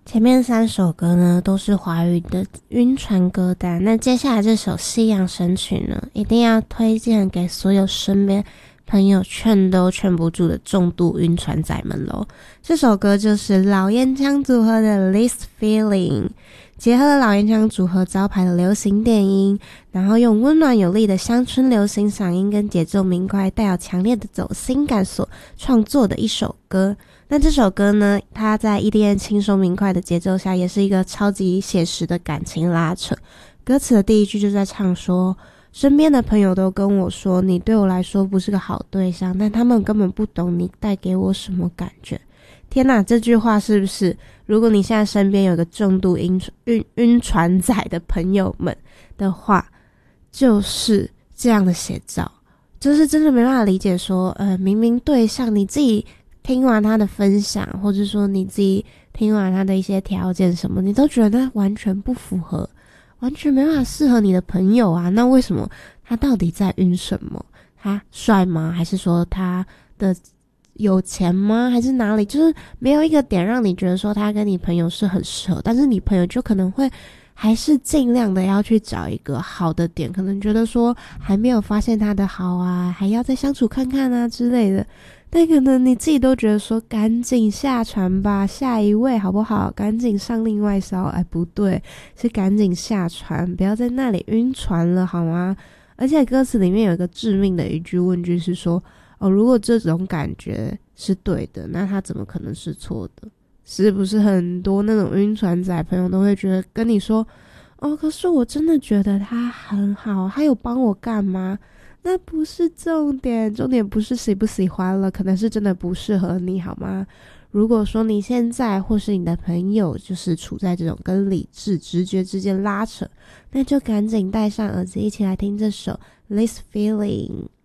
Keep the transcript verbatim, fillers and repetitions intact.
前面三首歌呢都是华语的晕船歌单，那接下来这首西洋神曲呢，一定要推荐给所有身边朋友劝都劝不住的重度晕船仔们咯。这首歌就是老烟枪组合的 This Feeling， 结合了老烟枪组合招牌的流行电音，然后用温暖有力的乡村流行嗓音跟节奏明快带有强烈的走心感所创作的一首歌。那这首歌呢，它在 E D M 轻松明快的节奏下，也是一个超级写实的感情拉扯。歌词的第一句就在唱说，身边的朋友都跟我说，你对我来说不是个好对象，但他们根本不懂你带给我什么感觉。天哪，这句话是不是，如果你现在身边有个重度晕晕晕船仔的朋友们的话，就是这样的写照，就是真的没办法理解说，呃，明明对象你自己听完他的分享，或者说你自己听完他的一些条件什么，你都觉得完全不符合，完全没办法适合你的朋友啊，那为什么他到底在晕什么？他帅吗？还是说他的有钱吗？还是哪里？就是没有一个点让你觉得说他跟你朋友是很适合，但是你朋友就可能会还是尽量的要去找一个好的点，可能觉得说还没有发现他的好啊，还要再相处看看啊之类的。但可能你自己都觉得说赶紧下船吧，下一位好不好，赶紧上另外一艘。哎，不对，是赶紧下船，不要在那里晕船了好吗？而且歌词里面有一个致命的一句问句是说，哦，如果这种感觉是对的，那他怎么可能是错的？是不是很多那种晕船仔朋友都会觉得跟你说，哦，可是我真的觉得他很好，他有帮我干嘛？那不是重点，重点不是喜不喜欢了，可能是真的不适合你好吗？如果说你现在或是你的朋友就是处在这种跟理智直觉之间拉扯，那就赶紧戴上耳机一起来听这首 This Feeling。